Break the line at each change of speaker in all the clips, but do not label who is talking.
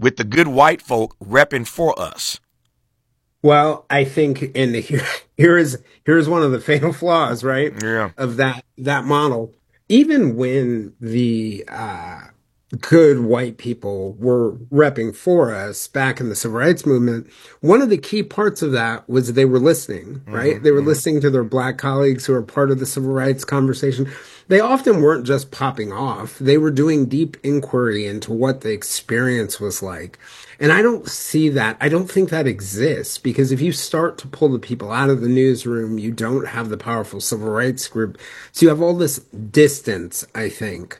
with the good white folk repping for us.
Well, I think, and here's one of the fatal flaws, right,
Yeah.
of that model. Even when the good white people were repping for us back in the civil rights movement, one of the key parts of that was they were listening, right? They were
Hmm.
listening to their black colleagues who were part of the civil rights conversation. They often weren't just popping off. They were doing deep inquiry into what the experience was like. And I don't see that. I don't think that exists because if you start to pull the people out of the newsroom, you don't have the powerful civil rights group. So you have all this distance, I think,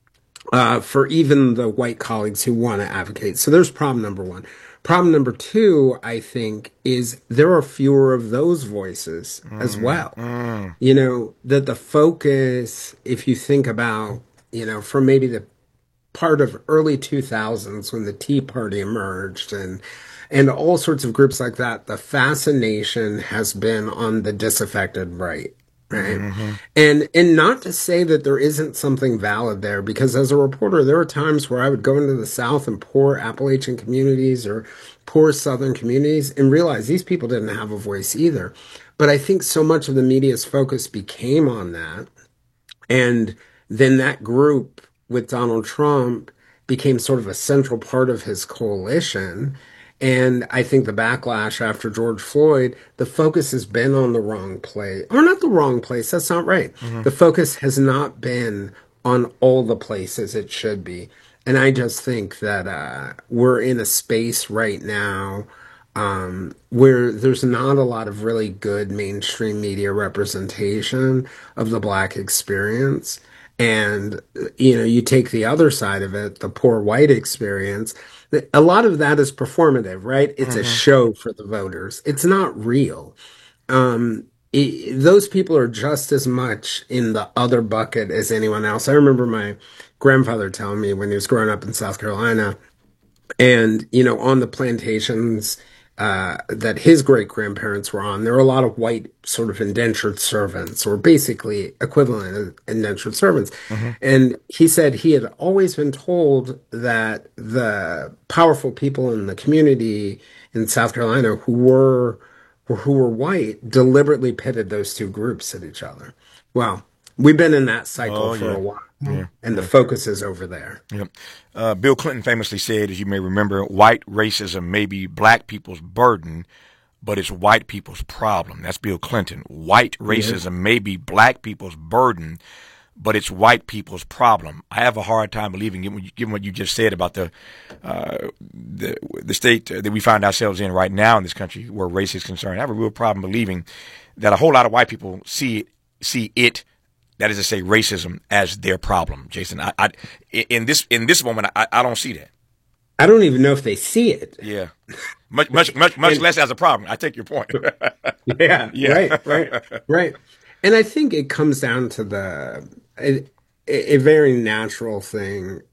for even the white colleagues who want to advocate. So there's problem number one. Problem number two, I think, is there are fewer of those voices as well.
Mm.
That the focus, if you think about, from maybe the part of early 2000s when the Tea Party emerged and all sorts of groups like that, the fascination has been on the disaffected right. Right.
Hmm.
And not to say that there isn't something valid there, because as a reporter, there are times where I would go into the South and poor Appalachian communities or poor Southern communities and realize these people didn't have a voice either. But I think so much of the media's focus became on that. And then that group with Donald Trump became sort of a central part of his coalition. And I think the backlash after George Floyd, the focus has been on the wrong place. Or not the wrong place, that's not right.
Hmm.
The focus has not been on all the places it should be. And I just think that we're in a space right now where there's not a lot of really good mainstream media representation of the Black experience. And, you take the other side of it, the poor white experience, a lot of that is performative, right? It's a
Hmm.
show for the voters. It's not real. Those people are just as much in the other bucket as anyone else. I remember my grandfather telling me when he was growing up in South Carolina, and, on the plantations that his great grandparents were on, there were a lot of white sort of indentured servants, or basically equivalent of indentured servants.
Hmm.
And he said he had always been told that the powerful people in the community in South Carolina who were white deliberately pitted those two groups at each other. Well, we've been in that cycle
Oh,
for
yeah.
a while,
Yeah.
and the
Yeah.
focus is over there.
Yeah. Bill Clinton famously said, as you may remember, white racism may be black people's burden, but it's white people's problem. That's Bill Clinton. White
Yeah.
racism may be black people's burden, but it's white people's problem. I have a hard time believing, given what you just said about the state that we find ourselves in right now in this country, where race is concerned. I have a real problem believing that a whole lot of white people see it. That is to say, racism as their problem, Jason. In this moment, I don't see that.
I don't even know if they see it.
Yeah, much
And
less as a problem. I take your point.
yeah,
Yeah.
right, right, right. And I think it comes down to a very natural thing.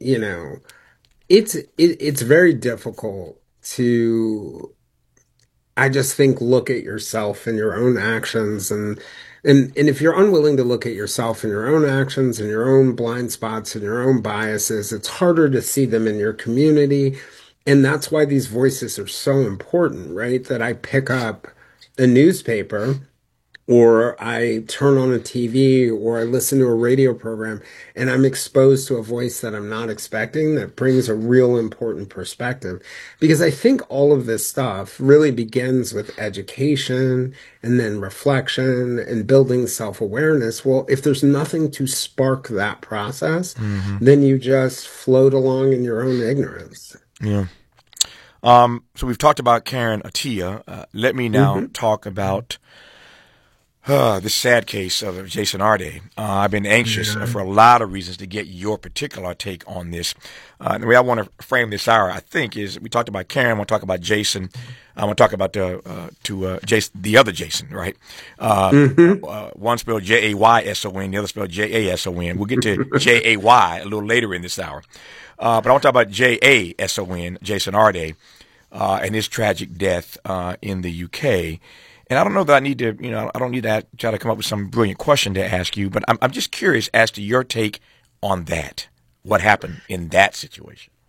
It's very difficult to, I just think, look at yourself and your own actions, and if you're unwilling to look at yourself and your own actions and your own blind spots and your own biases, it's harder to see them in your community. And that's why these voices are so important, right? That I pick up a newspaper, or I turn on a TV, or I listen to a radio program, and I'm exposed to a voice that I'm not expecting that brings a real important perspective. Because I think all of this stuff really begins with education and then reflection and building self-awareness. Well, if there's nothing to spark that process,
Hmm.
then you just float along in your own ignorance.
Yeah. So we've talked about Karen Attiah. Let me now
Hmm.
talk about this sad case of Jason Arde. I've been anxious
Yeah.
for a lot of reasons to get your particular take on this. The way I want to frame this hour, I think, is we talked about Karen. I want to talk about Jason. I want to talk about Jason, the other Jason, right?
Hmm.
One spelled Jayson, the other spelled Jason. We'll get to Jay a little later in this hour. But I want to talk about Jason, Jason Arde, and his tragic death in the UK. And I don't know that I need to, I don't need to try to come up with some brilliant question to ask you, but I'm just curious as to your take on that. What happened in that situation?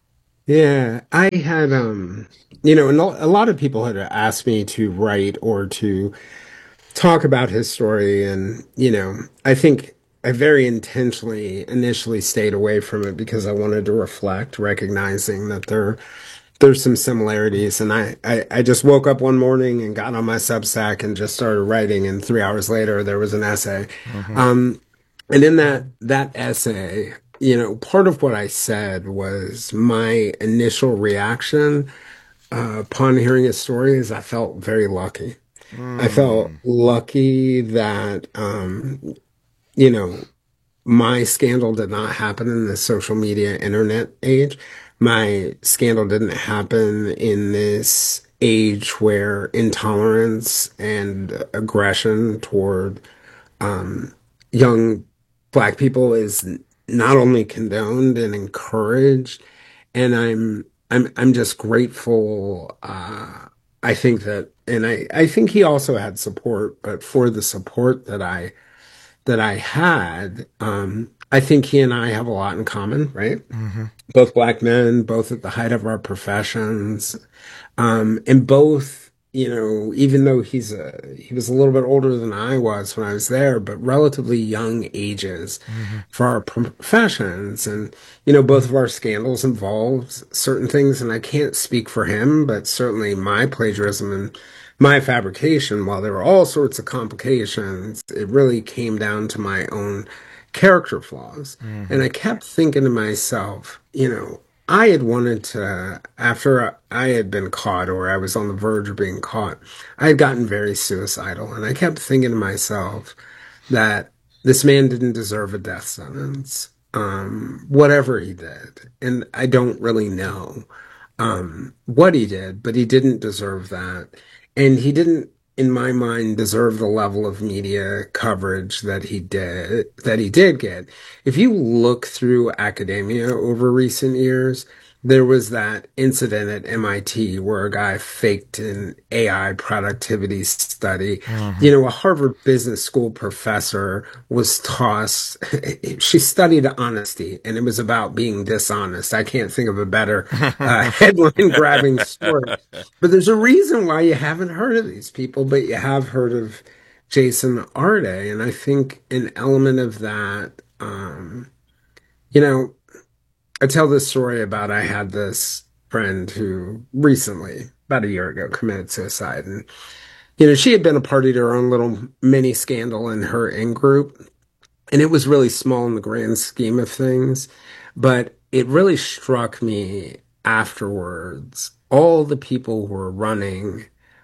Yeah, I had and a lot of people had asked me to write or to talk about his story, and I think I very intentionally initially stayed away from it because I wanted to reflect, recognizing that there's some similarities. And I just woke up one morning and got on my Substack and just started writing, and 3 hours later there was an essay.
Hmm.
Um, and in that essay, part of what I said was my initial reaction upon hearing his story is I felt very lucky. I felt
Mm.
lucky that you know, my scandal did not happen in the social media internet age. My scandal didn't happen in this age where intolerance and aggression toward young black people is not only condoned and encouraged, and I'm just grateful. I think that, and I think he also had support, but for the support that I had, I think he and I have a lot in common, right?
Hmm.
Both black men, both at the height of our professions, and both, even though he was a little bit older than I was when I was there, but relatively young ages
Hmm.
for our professions. And, both of our scandals involved certain things, and I can't speak for him, but certainly my plagiarism and my fabrication, while there were all sorts of complications, it really came down to my own character flaws. And
Hmm.
I kept thinking to myself, I had wanted to, after I had been caught or I was on the verge of being caught, I had gotten very suicidal. And I kept thinking to myself that this man didn't deserve a death sentence, whatever he did. And I don't really know what he did, but he didn't deserve that. And he didn't, in my mind, deserve the level of media coverage that he did get. If you look through academia over recent years, there was that incident at MIT where a guy faked an AI productivity study.
Hmm.
A Harvard Business School professor was tossed. She studied honesty, and it was about being dishonest. I can't think of a better headline grabbing story. But there's a reason why you haven't heard of these people, but you have heard of Jason Arde. And I think an element of that, you know, I tell this story about I had this friend who recently, about a year ago, committed suicide. And, she had been a party to her own little mini scandal in her in group. And it was really small in the grand scheme of things. But it really struck me afterwards, all the people who were running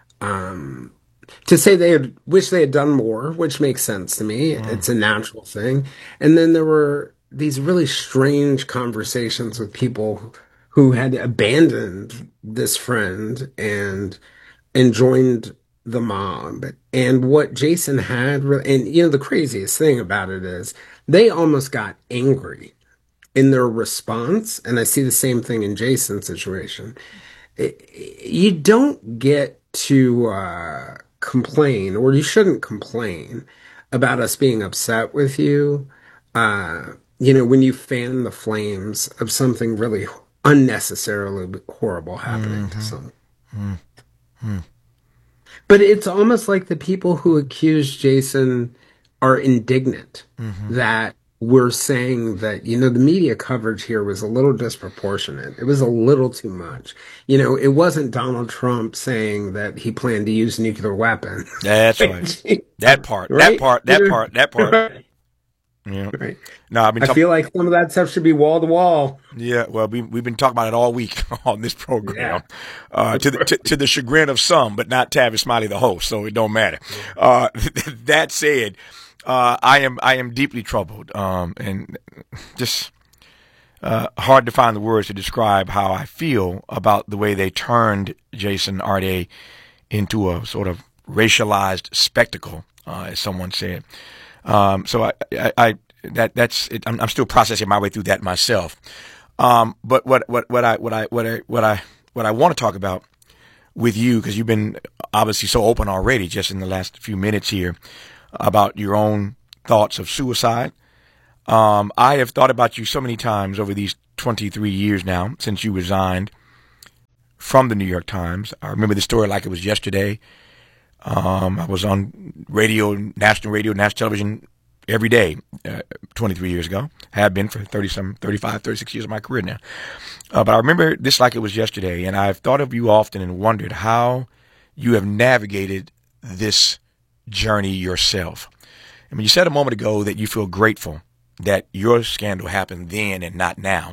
to say they had wish they had done more, which makes sense to me. It's a natural thing. And then there were these really strange conversations with people who had abandoned this friend and joined the mob. And what Jason had, and the craziest thing about it is they almost got angry in their response. And I see the same thing in Jason's situation. You don't get to complain, or you shouldn't complain about us being upset with you. When you fan the flames of something really unnecessarily horrible happening to
Hmm.
someone.
Hmm.
But it's almost like the people who accuse Jason are indignant
Hmm.
that we're saying that, the media coverage here was a little disproportionate. It was a little too much. It wasn't Donald Trump saying that he planned to use nuclear weapons.
That's right. That part, that
Right?
part, that part, that part. Yeah.
Right.
No, I've been
I
talking.
feel like some of that stuff should be wall to wall.
Yeah, well, we've been talking about it all week on this program,
Yeah.
to the chagrin of some, but not Tavis Smiley, the host. So it don't matter. That said, I am deeply troubled, and just hard to find the words to describe how I feel about the way they turned Jason Arde into a sort of racialized spectacle, as someone said. So that's it. I'm still processing my way through that myself. But what I want to talk about with you, because you've been obviously so open already, just in the last few minutes here, about your own thoughts of suicide. I have thought about you so many times over these 23 years now since you resigned from the New York Times. I remember the story like it was yesterday. I was on national television every day 23 years ago. Have been for 35, 36 years of my career now. But I remember this like it was yesterday, and I've thought of you often and wondered how you have navigated this journey yourself. I mean, you said a moment ago that you feel grateful that your scandal happened then and not now.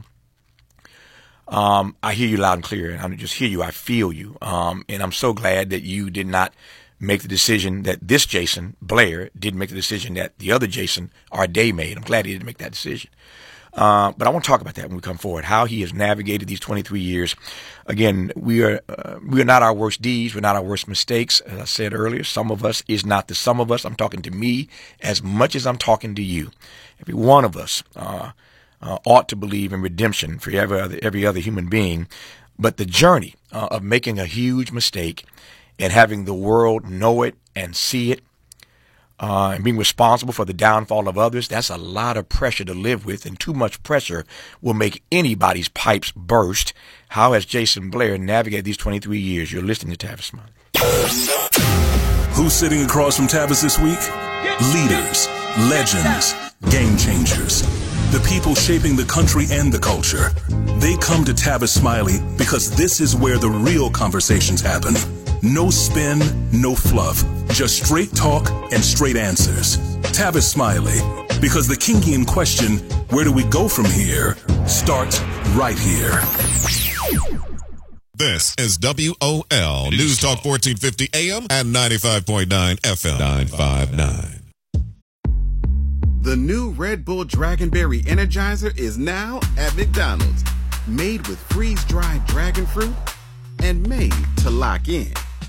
I hear you loud and clear, and I don't just hear you, I feel you. And I'm so glad that you did not make the decision that this Jason Blair didn't make the decision that the other Jason Arday made. I'm glad he didn't make that decision. But I want to talk about that when we come forward, how he has navigated these 23 years. Again, we are not our worst deeds. We're not our worst mistakes. As I said earlier, some of us is not the sum of us. I'm talking to me as much as I'm talking to you. Every one of us ought to believe in redemption for every other human being. But the journey of making a huge mistake and having the world know it and see it, and being responsible for the downfall of others, that's a lot of pressure to live with, and too much pressure will make anybody's pipes burst. How has Jason Blair navigated these 23 years? You're listening to Tavis Smiley.
Who's sitting across from Tavis this week? Leaders, legends, game changers. The people shaping the country and the culture. They come to Tavis Smiley because this is where the real conversations happen. No spin, no fluff, just straight talk and straight answers. Tavis Smiley, because the kinky question, where do we go from here, starts right here.
This is WOL News Talk 1450 AM and 95.9 FM 959.
The new Red Bull Dragonberry Energizer is now at McDonald's. Made with freeze-dried dragon fruit and made to lock in.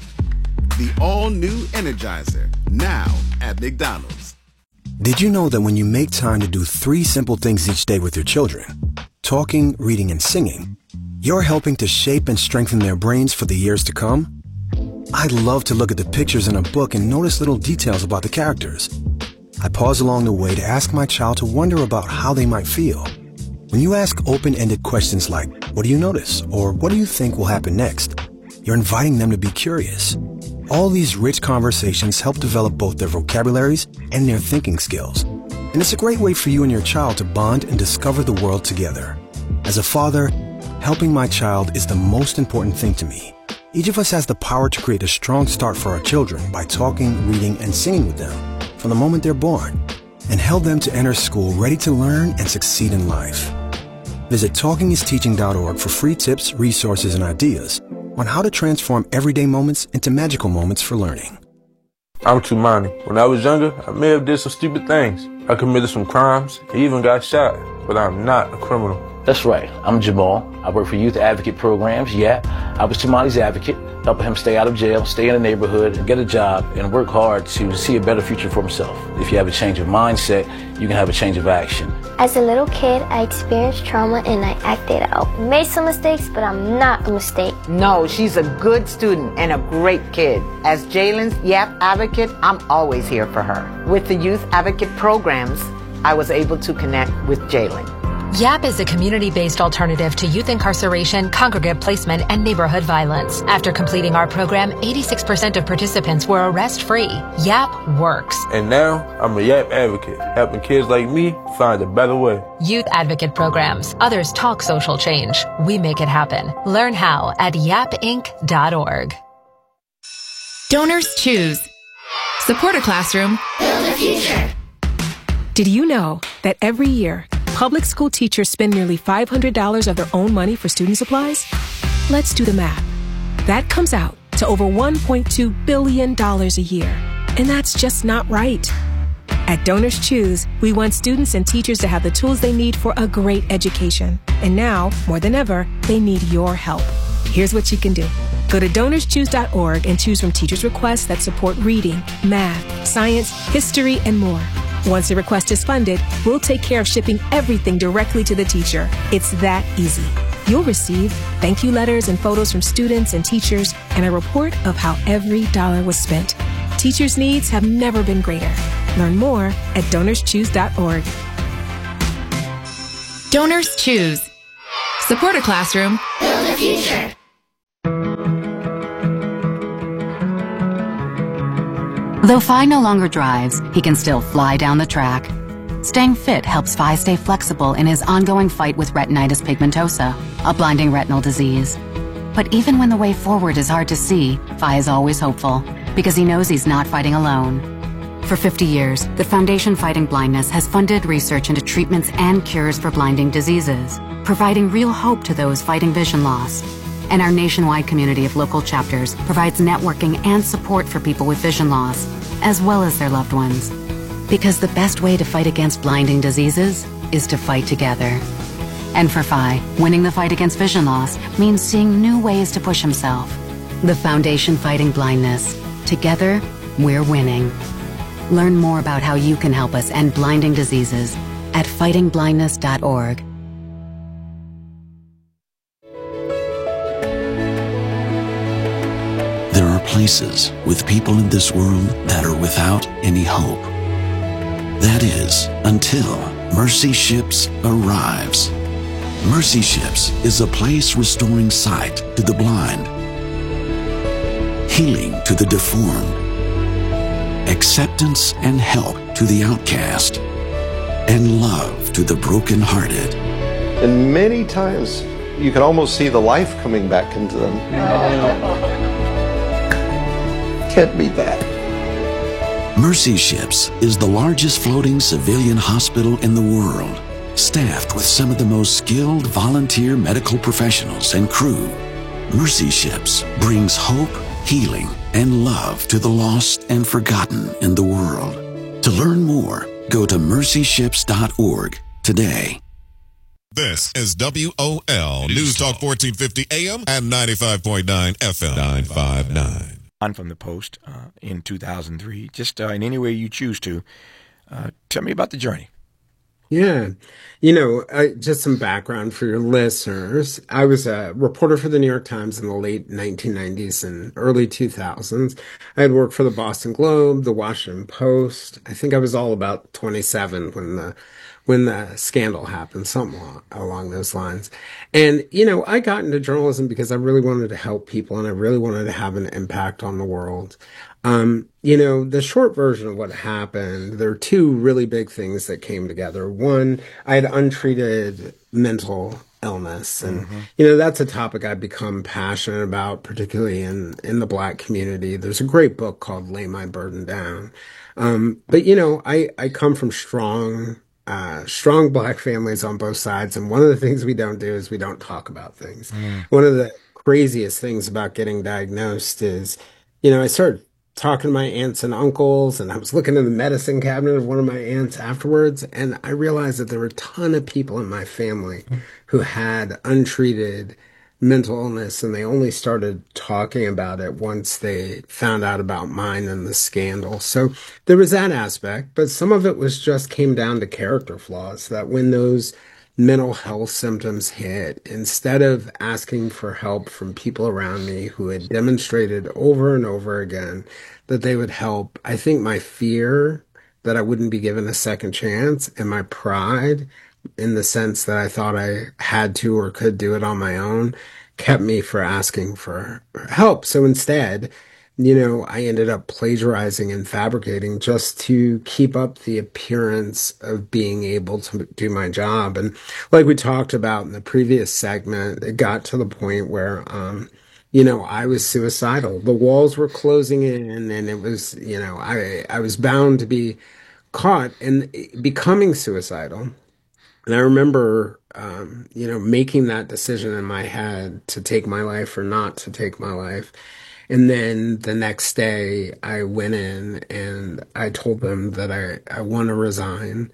The all-new Energizer, now at McDonald's.
Did you know that when you make time to do 3 simple things each day with your children, talking, reading, and singing, you're helping to shape and strengthen their brains for the years to come? I love to look at the pictures in a book and notice little details about the characters. I pause along the way to ask my child to wonder about how they might feel. When you ask open-ended questions like, what do you notice? Or what do you think will happen next? You're inviting them to be curious. All these rich conversations help develop both their vocabularies and their thinking skills. And it's a great way for you and your child to bond and discover the world together. As a father, helping my child is the most important thing to me. Each of us has the power to create a strong start for our children by talking, reading, and singing with them from the moment they're born, and help them to enter school ready to learn and succeed in life. Visit TalkingIsTeaching.org for free tips, resources, and ideas on how to transform everyday moments into magical moments for learning.
I'm Tumani. When I was younger, I may have did some stupid things. I committed some crimes, even got shot, but I'm not a criminal.
That's right. I'm Jamal. I work for Youth Advocate Programs. Yeah, I was Tumani's advocate, helping him stay out of jail, stay in the neighborhood, get a job, and work hard to see a better future for himself. If you have a change of mindset, you can have a change of action.
As a little kid, I experienced trauma and I acted out. Made some mistakes, but I'm not a mistake.
No, she's a good student and a great kid. As Jalen's YAP advocate, I'm always here for her. With the Youth Advocate Programs, I was able to connect with Jalen.
YAP is a community-based alternative to youth incarceration, congregate placement, and neighborhood violence. After completing our program, 86% of participants were arrest-free. YAP works.
And now, I'm a YAP advocate, helping kids like me find a better way.
Youth Advocate Programs. Others talk social change. We make it happen. Learn how at yapinc.org.
Donors Choose. Support a classroom.
Build a future.
Did you know that every year, public school teachers spend nearly $500 of their own money for student supplies? Let's do the math. That comes out to over $1.2 billion a year. And that's just not right. At Donors Choose, we want students and teachers to have the tools they need for a great education. And now, more than ever, they need your help. Here's what you can do. Go to DonorsChoose.org and choose from teachers' requests that support reading, math, science, history, and more. Once the request is funded, we'll take care of shipping everything directly to the teacher. It's that easy. You'll receive thank you letters and photos from students and teachers and a report of how every dollar was spent. Teachers' needs have never been greater. Learn more at DonorsChoose.org.
Donors Choose. Support a classroom.
Build a future.
Though Phi no longer drives, he can still fly down the track. Staying fit helps Phi stay flexible in his ongoing fight with retinitis pigmentosa, a blinding retinal disease. But even when the way forward is hard to see, Phi is always hopeful, because he knows he's not fighting alone. For 50 years, the Foundation Fighting Blindness has funded research into treatments and cures for blinding diseases, providing real hope to those fighting vision loss. And our nationwide community of local chapters provides networking and support for people with vision loss, as well as their loved ones. Because the best way to fight against blinding diseases is to fight together. And for Phi, winning the fight against vision loss means seeing new ways to push himself. The Foundation Fighting Blindness. Together, we're winning. Learn more about how you can help us end blinding diseases at fightingblindness.org.
There are places with people in this world that are without any hope. That is, until Mercy Ships arrives. Mercy Ships is a place restoring sight to the blind, healing to the deformed, acceptance and help to the outcast, and love to the brokenhearted.
And many times you can almost see the life coming back into them. Can't beat that.
Mercy Ships is the largest floating civilian hospital in the world, staffed with some of the most skilled volunteer medical professionals and crew. Mercy Ships brings hope, healing, and love to the lost and forgotten in the world. To learn more, go to mercyships.org today.
This is WOL News Talk 1450 AM and 95.9 FM 959.
From the Post in 2003. Just in any way you choose to. Tell me about the journey.
Yeah. Just some background for your listeners. I was a reporter for the New York Times in the late 1990s and early 2000s. I had worked for the Boston Globe, the Washington Post. I think I was all about 27 when the scandal happened, something along those lines. And, I got into journalism because I really wanted to help people and I really wanted to have an impact on the world. The short version of what happened, there are two really big things that came together. One, I had untreated mental illness. And, that's a topic I've become passionate about, particularly in the Black community. There's a great book called Lay My Burden Down. But I come from strong Black families on both sides. And one of the things we don't do is we don't talk about things. One of the craziest things about getting diagnosed is, I started talking to my aunts and uncles, and I was looking in the medicine cabinet of one of my aunts afterwards, and I realized that there were a ton of people in my family who had untreated mental illness, and they only started talking about it once they found out about mine and the scandal. So there was that aspect, but some of it came down to character flaws, that when those mental health symptoms hit, instead of asking for help from people around me who had demonstrated over and over again that they would help, I think my fear that I wouldn't be given a second chance and my pride in the sense that I thought I had to or could do it on my own kept me from asking for help. So instead, I ended up plagiarizing and fabricating just to keep up the appearance of being able to do my job. And like we talked about in the previous segment, it got to the point where, I was suicidal. The walls were closing in and it was, I was bound to be caught in becoming suicidal. And I remember, making that decision in my head to take my life or not to take my life. And then the next day I went in and I told them that I want to resign.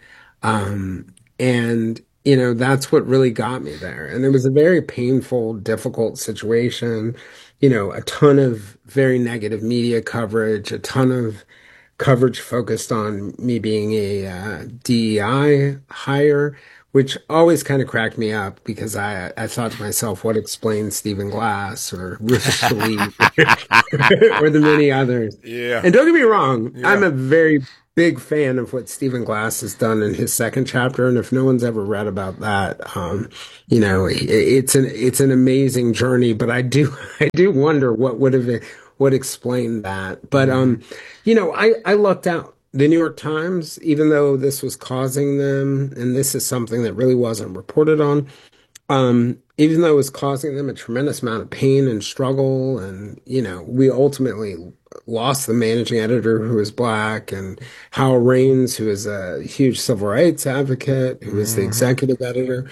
That's what really got me there. And it was a very painful, difficult situation. A ton of very negative media coverage, a ton of coverage focused on me being a DEI hire, which always kind of cracked me up because I thought to myself, what explains Stephen Glass or Rufus Shalit or the many others?
Yeah.
And don't get me wrong, I'm a very big fan of what Stephen Glass has done in his second chapter, and if no one's ever read about that, it's an amazing journey. But I do wonder what explained that. But I lucked out. The New York Times, even though this was causing them, and this is something that really wasn't reported on, even though it was causing them a tremendous amount of pain and struggle, and we ultimately lost the managing editor who was black, and Hal Raines, who is a huge civil rights advocate, who was the executive editor.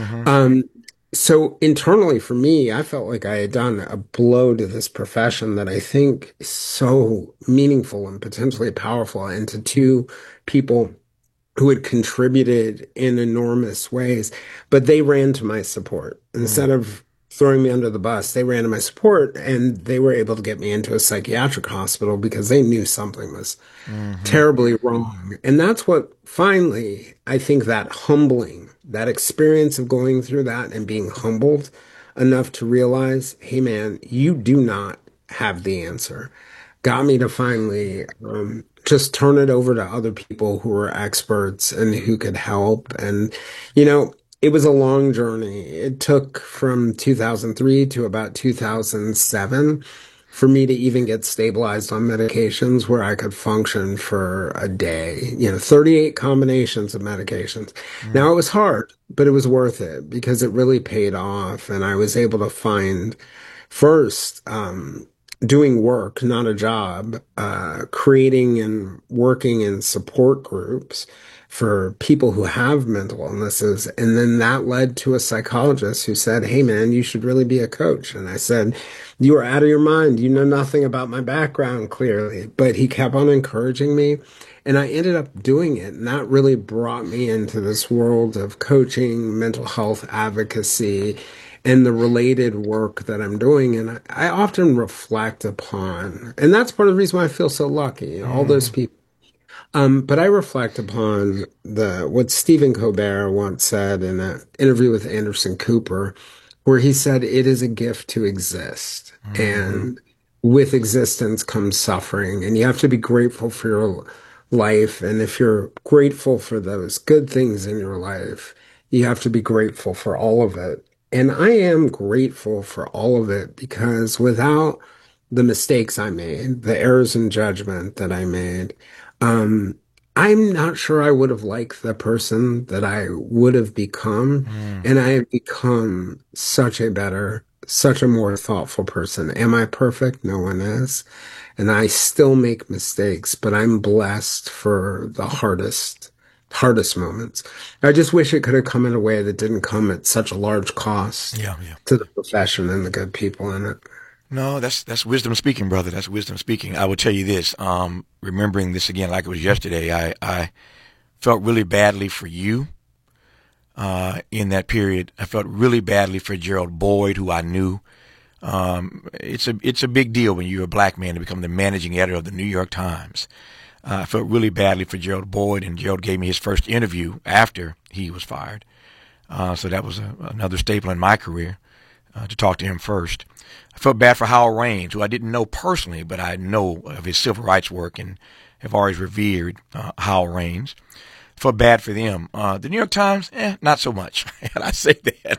So internally for me, I felt like I had done a blow to this profession that I think is so meaningful and potentially powerful, and to two people who had contributed in enormous ways, but they ran to my support. Instead of throwing me under the bus, they ran to my support, and they were able to get me into a psychiatric hospital because they knew something was terribly wrong. And that's what finally, I think that experience of going through that and being humbled enough to realize, hey man, you do not have the answer, got me to finally just turn it over to other people who were experts and who could help. And, it was a long journey. It took from 2003 to about 2007 for me to even get stabilized on medications where I could function for a day, 38 combinations of medications. Now it was hard, but it was worth it because it really paid off. And I was able to find first, doing work, not a job, creating and working in support groups for people who have mental illnesses. And then that led to a psychologist who said, hey man, you should really be a coach. And I said, you are out of your mind. You know nothing about my background, clearly. But he kept on encouraging me, and I ended up doing it. And that really brought me into this world of coaching, mental health advocacy, and the related work that I'm doing. And I often reflect upon, and that's part of the reason why I feel so lucky, all those people. But I reflect upon what Stephen Colbert once said in an interview with Anderson Cooper, where he said, it is a gift to exist. And with existence comes suffering, and you have to be grateful for your life. And if you're grateful for those good things in your life, you have to be grateful for all of it. And I am grateful for all of it, because without the mistakes I made, the errors in judgment that I made, I'm not sure I would have liked the person that I would have become. And I have become such a more thoughtful person. Am I perfect? No one is. And I still make mistakes, but I'm blessed for the hardest moments. I just wish it could have come in a way that didn't come at such a large cost to the profession and the good people in it.
No, that's wisdom speaking, brother. That's wisdom speaking. I will tell you this, remembering this again like it was yesterday, I felt really badly for you in that period. I felt really badly for Gerald Boyd, who I knew. It's a big deal when you're a black man to become the managing editor of the New York Times. I felt really badly for Gerald Boyd, and Gerald gave me his first interview after he was fired. So that was another staple in my career, to talk to him first. I felt bad for Hal Raines, who I didn't know personally, but I know of his civil rights work and have always revered Hal Raines. I felt bad for them. The New York Times, not so much. And I say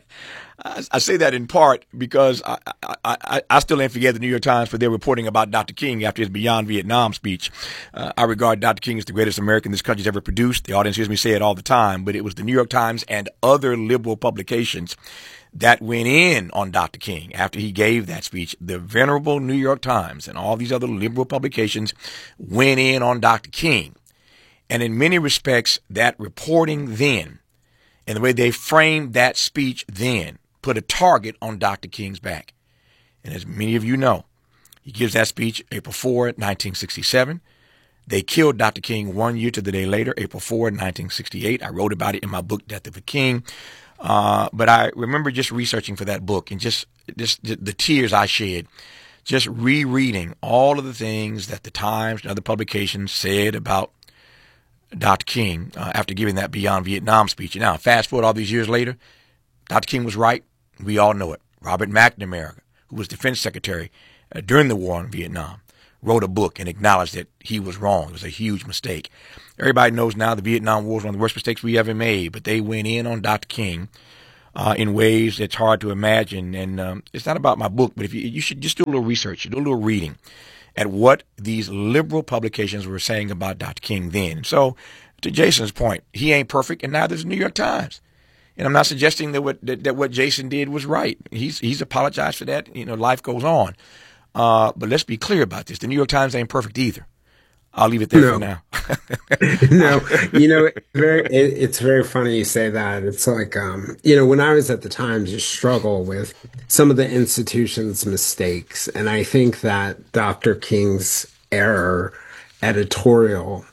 that in part because I still ain't forget the New York Times for their reporting about Dr. King after his Beyond Vietnam speech. I regard Dr. King as the greatest American this country's ever produced. The audience hears me say it all the time, but it was the New York Times and other liberal publications that went in on Dr. King after he gave that speech. The venerable New York Times and all these other liberal publications went in on Dr. King. And in many respects, that reporting then and the way they framed that speech then put a target on Dr. King's back. And as many of you know, he gives that speech April 4, 1967. They killed Dr. King 1 year to the day later, April 4, 1968. I wrote about it in my book, Death of a King. But I remember just researching for that book and just the tears I shed, just rereading all of the things that the Times and other publications said about Dr. King after giving that Beyond Vietnam speech. And now, fast forward all these years later, Dr. King was right. We all know it. Robert McNamara, who was Defense Secretary during the war in Vietnam, wrote a book and acknowledged that he was wrong. It was a huge mistake. Everybody knows now the Vietnam War was one of the worst mistakes we ever made, but they went in on Dr. King in ways that's hard to imagine. And it's not about my book, but if you should just do a little research, do a little reading at what these liberal publications were saying about Dr. King then. So to Jason's point, he ain't perfect, and neither is the New York Times. And I'm not suggesting that what Jason did was right. He's apologized for that. Life goes on. But let's be clear about this. The New York Times ain't perfect either. I'll leave it there for now.
No, it's very funny you say that. It's like, when I was at the Times, you struggle with some of the institution's mistakes. And I think that Dr. King's error editorial,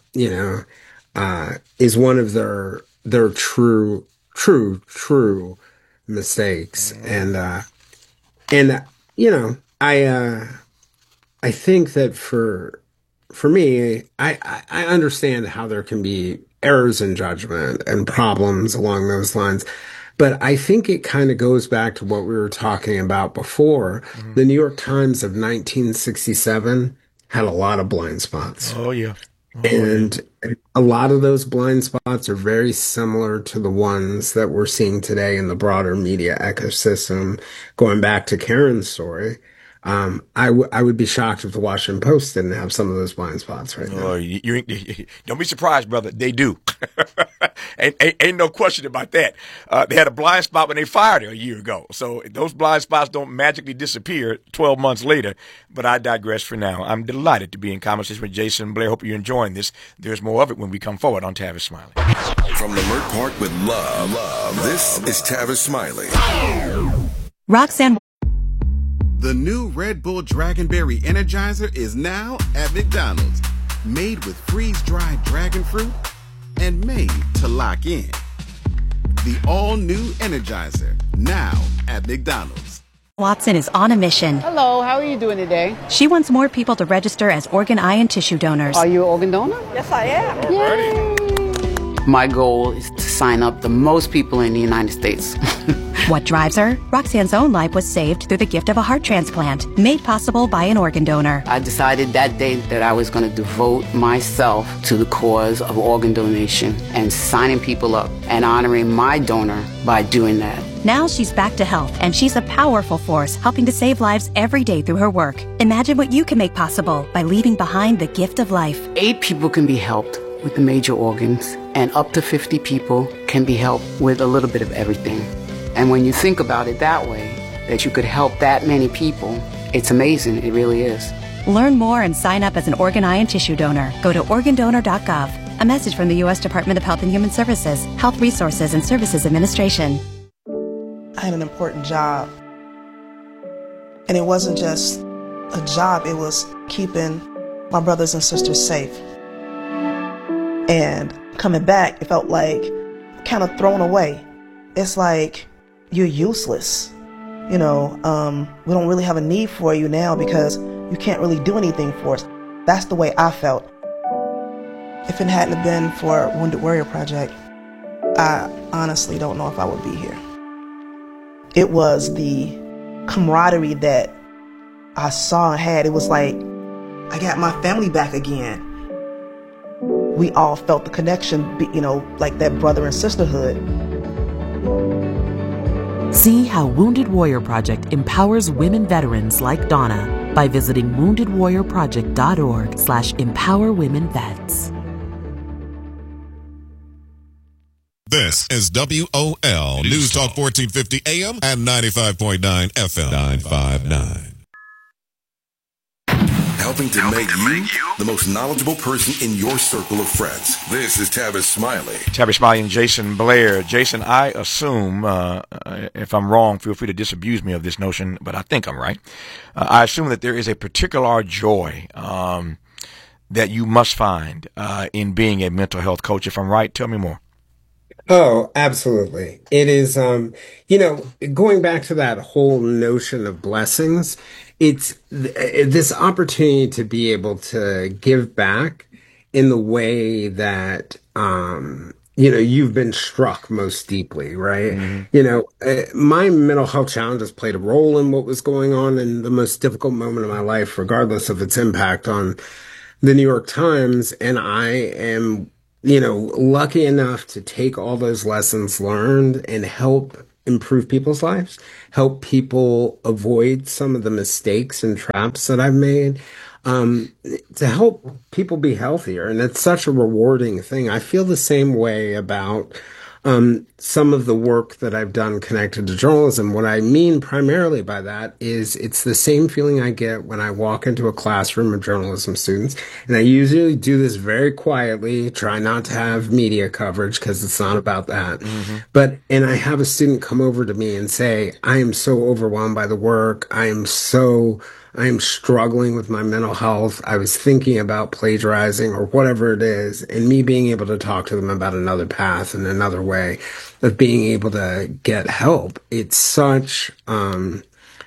is one of their true mistakes. And I think that for me, I understand how there can be errors in judgment and problems along those lines. But I think it kind of goes back to what we were talking about before. Mm-hmm. The New York Times of 1967 had a lot of blind spots.
Oh, yeah.
And a lot of those blind spots are very similar to the ones that we're seeing today in the broader media ecosystem. Going back to Karen's story, I would be shocked if the Washington Post didn't have some of those blind spots right now.
You don't be surprised, brother. They do. ain't no question about that. They had a blind spot when they fired her a year ago. So those blind spots don't magically disappear 12 months later. But I digress for now. I'm delighted to be in conversation with Jason Blair. Hope you're enjoying this. There's more of it when we come forward on Tavis Smiley.
From Leimert Park with love, this is Tavis Smiley.
Roxanne.
The new Red Bull Dragonberry Energizer is now at McDonald's. Made with freeze-dried dragon fruit and made to lock in. The all-new Energizer, now at McDonald's.
Watson is on a mission.
Hello, how are you doing today?
She wants more people to register as organ, eye, and tissue donors.
Are you an organ donor?
Yes, I am.
Yay! My goal is to sign up the most people in the United States.
What drives her? Roxanne's own life was saved through the gift of a heart transplant, made possible by an organ donor.
I decided that day that I was going to devote myself to the cause of organ donation and signing people up and honoring my donor by doing that.
Now she's back to health, and she's a powerful force helping to save lives every day through her work. Imagine what you can make possible by leaving behind the gift of life.
8 people can be helped with the major organs, and up to 50 people can be helped with a little bit of everything. And when you think about it that way, that you could help that many people, it's amazing. It really is.
Learn more and sign up as an organ, eye, and tissue donor. Go to organdonor.gov. A message from the U.S. Department of Health and Human Services, Health Resources and Services Administration.
I had an important job. And it wasn't just a job, it was keeping my brothers and sisters safe. And coming back, it felt like kind of thrown away. It's like, you're useless. We don't really have a need for you now because you can't really do anything for us. That's the way I felt. If it hadn't been for Wounded Warrior Project, I honestly don't know if I would be here. It was the camaraderie that I saw and had. It was like, I got my family back again. We all felt the connection, like that brother and sisterhood.
See how Wounded Warrior Project empowers women veterans like Donna by visiting woundedwarriorproject.org/empowerwomenvets.
This is WOL News Talk 1450 AM and 95.9 FM. 959.
Helping to make you the most knowledgeable person in your circle of friends. This is Tavis Smiley.
Tavis Smiley and Jason Blair. Jason, I assume, if I'm wrong, feel free to disabuse me of this notion, but I think I'm right. I assume that there is a particular joy that you must find in being a mental health coach. If I'm right, tell me more.
Oh, absolutely. It is, going back to that whole notion of blessings, it's this opportunity to be able to give back in the way that, you've been struck most deeply, right? My mental health challenges played a role in what was going on in the most difficult moment of my life, regardless of its impact on the New York Times. And I am, lucky enough to take all those lessons learned and help improve people's lives, help people avoid some of the mistakes and traps that I've made, to help people be healthier. And it's such a rewarding thing. I feel the same way about some of the work that I've done connected to journalism. What I mean primarily by that is it's the same feeling I get when I walk into a classroom of journalism students. And I usually do this very quietly, try not to have media coverage because it's not about that. And I have a student come over to me and say, I am so overwhelmed by the work. I am struggling with my mental health. I was thinking about plagiarizing or whatever it is, and me being able to talk to them about another path and another way of being able to get help. It's such a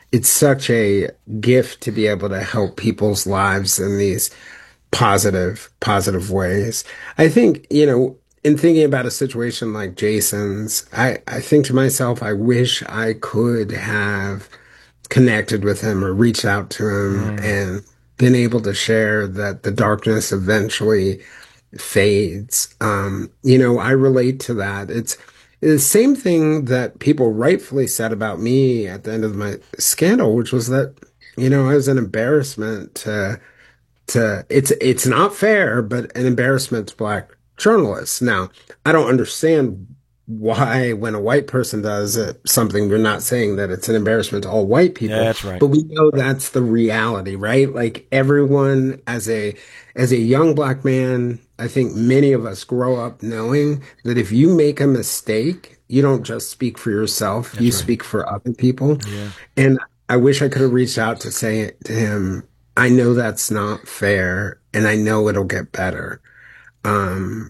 gift to be able to help people's lives in these positive ways. I think, in thinking about a situation like Jason's, I think to myself, I wish I could have connected with him or reached out to him and been able to share that the darkness eventually fades. I relate to that. It's the same thing that people rightfully said about me at the end of my scandal, which was that, I was an embarrassment to it's not fair, but an embarrassment to Black journalists. Now, I don't understand why, when a white person does something, we're not saying that it's an embarrassment to all white people.
Yeah, that's right.
But we know that's the reality, right? Like everyone, as a young Black man, I think many of us grow up knowing that if you make a mistake, you don't just speak for yourself, you speak for other people.
Yeah.
And I wish I could have reached out to say to him, I know that's not fair, and I know it'll get better.
No,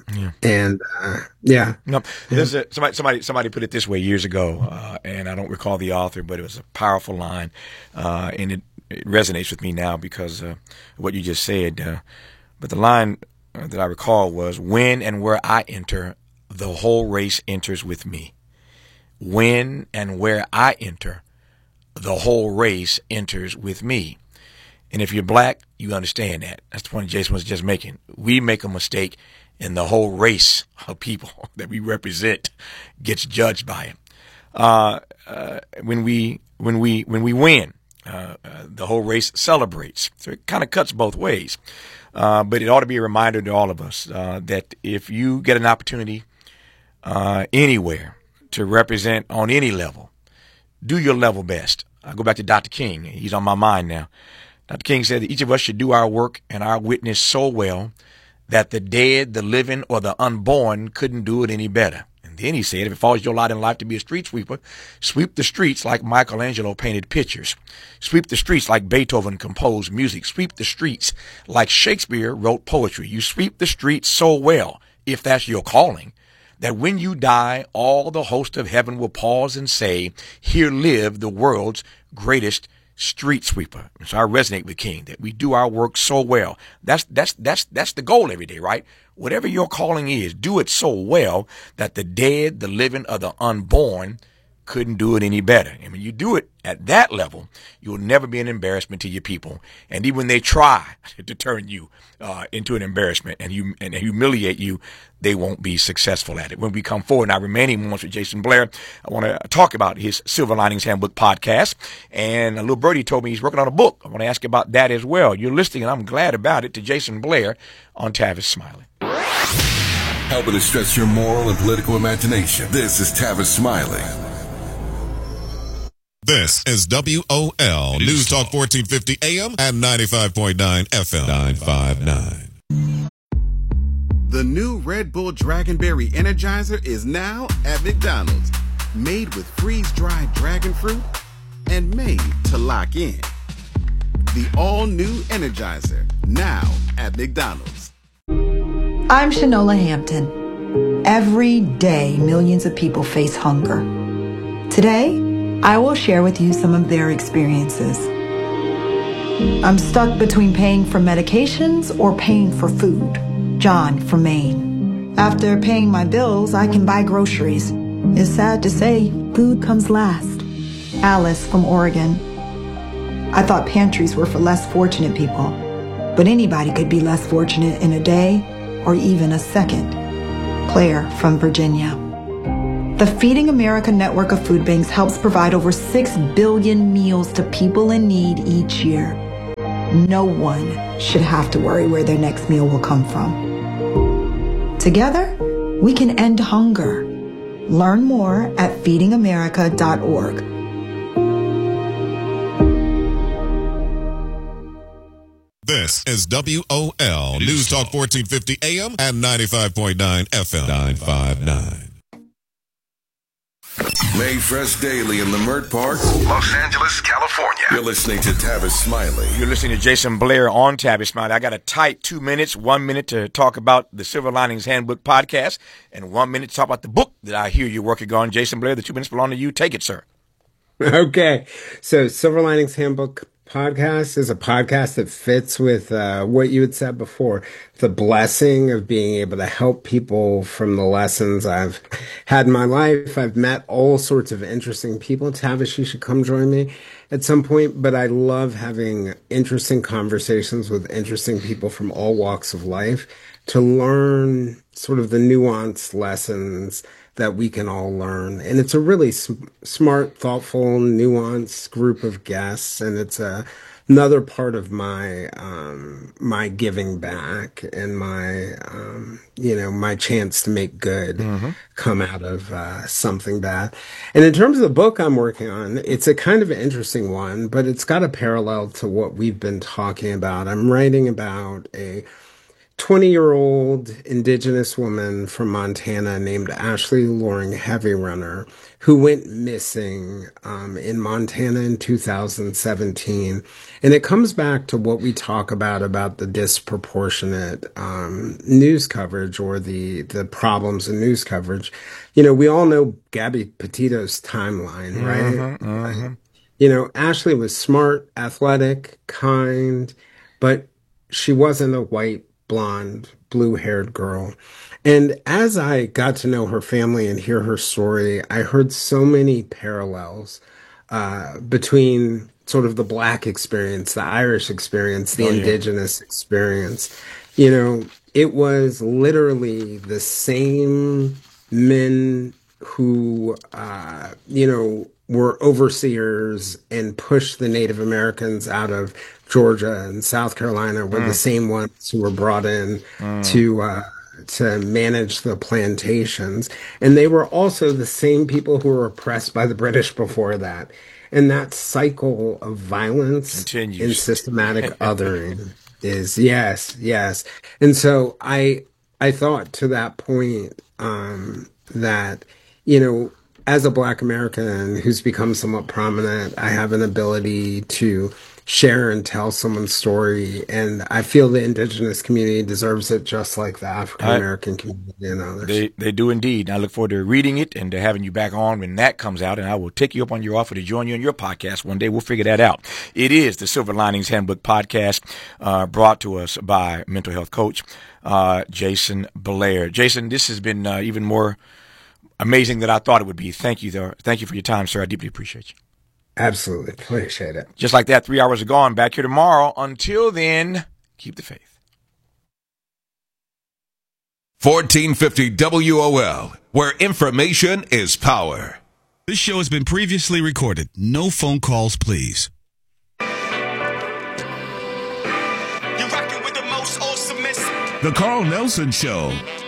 there's somebody put it this way years ago, and I don't recall the author, but it was a powerful line, and it resonates with me now because of what you just said. But the line that I recall was, "When and where I enter, the whole race enters with me. When and where I enter, the whole race enters with me." And if you're Black, you understand that. That's the point Jason was just making. We make a mistake, and the whole race of people that we represent gets judged by it. When we win, the whole race celebrates. So it kind of cuts both ways. But it ought to be a reminder to all of us that if you get an opportunity anywhere to represent on any level, do your level best. I go back to Dr. King. He's on my mind now. Dr. King said that each of us should do our work and our witness so well that the dead, the living, or the unborn couldn't do it any better. And then he said, if it falls your lot in life to be a street sweeper, sweep the streets like Michelangelo painted pictures. Sweep the streets like Beethoven composed music. Sweep the streets like Shakespeare wrote poetry. You sweep the streets so well, if that's your calling, that when you die, all the host of heaven will pause and say, here live the world's greatest street sweeper. So I resonate with King that we do our work so well. That's the goal every day, right? Whatever your calling is, do it so well that the dead, the living, or the unborn couldn't do it any better. And when you do it at that level, you'll never be an embarrassment to your people. And even when they try to turn you into an embarrassment and humiliate you, they won't be successful at it. When we come forward in our remaining moments with Jason Blair, I want to talk about his Silver Linings Handbook podcast. And a little birdie told me he's working on a book. I want to ask you about that as well. You're listening, and I'm glad about it, to Jason Blair on Tavis Smiley.
Helping to stretch your moral and political imagination. This is Tavis Smiley.
This is WOL News Talk 1450 AM and 95.9 FM 959.
The new Red Bull Dragonberry Energizer is now at McDonald's. Made with freeze-dried dragon fruit and made to lock in. The all-new Energizer, now at McDonald's.
I'm Shanola Hampton. Every day, millions of people face hunger. Today, I will share with you some of their experiences. I'm stuck between paying for medications or paying for food. John from Maine. After paying my bills, I can buy groceries. It's sad to say, food comes last. Alice from Oregon. I thought pantries were for less fortunate people, but anybody could be less fortunate in a day or even a second. Claire from Virginia. The Feeding America network of food banks helps provide over 6 billion meals to people in need each year. No one should have to worry where their next meal will come from. Together, we can end hunger. Learn more at feedingamerica.org.
This is WOL News Talk 1450 AM and 95.9 FM 959.
Made fresh daily in Leimert Park, Los Angeles, California. You're listening to Tavis Smiley.
You're listening to Jason Blair on Tavis Smiley. I got a tight 2 minutes, 1 minute to talk about the Silver Linings Handbook podcast, and 1 minute to talk about the book that I hear you're working on. Jason Blair, the 2 minutes belong to you. Take it, sir.
Okay. So Silver Linings Handbook podcast is a podcast that fits with what you had said before, the blessing of being able to help people from the lessons I've had in my life. I've met all sorts of interesting people. Tavis, you should come join me at some point, but I love having interesting conversations with interesting people from all walks of life to learn sort of the nuanced lessons that we can all learn. And it's a really smart, thoughtful, nuanced group of guests. And it's another part of my, my giving back and my, my chance to make good come out of, something bad. And in terms of the book I'm working on, it's a kind of interesting one, but it's got a parallel to what we've been talking about. I'm writing about a 20-year-old indigenous woman from Montana named Ashley Loring Heavyrunner, who went missing in Montana in 2017. And it comes back to what we talk about the disproportionate news coverage or the problems in news coverage. You know, we all know Gabby Petito's timeline, right? You know, Ashley was smart, athletic, kind, but she wasn't a white, blonde, blue-haired girl. And as I got to know her family and hear her story, I heard so many parallels between sort of the Black experience, the Irish experience, the indigenous experience. You know, it was literally the same men who, were overseers and pushed the Native Americans out of Georgia and South Carolina were the same ones who were brought in to manage the plantations. And they were also the same people who were oppressed by the British before that. And that cycle of violence continues. And systematic othering is, yes. And so I thought to that point that, you know, as a Black American who's become somewhat prominent, I have an ability to share and tell someone's story. And I feel the indigenous community deserves it just like the African American community and others.
They do indeed. I look forward to reading it and to having you back on when that comes out. And I will take you up on your offer to join you on your podcast one day. We'll figure that out. It is the Silver Linings Handbook podcast brought to us by mental health coach Jason Blair. Jason, this has been even more amazing than I thought it would be. Thank you for your time, sir. I deeply appreciate you.
Absolutely. Appreciate it.
Just like that, 3 hours are gone. Back here tomorrow. Until then, keep the faith.
1450 WOL, where information is power.
This show has been previously recorded. No phone calls, please.
You're rocking with the most awesome.
The Carl Nelson Show.